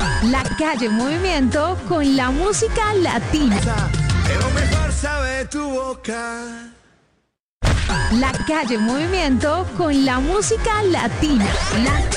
La calle en movimiento con la música latina. Pero mejor sabe tu boca. La calle en movimiento con la música latina.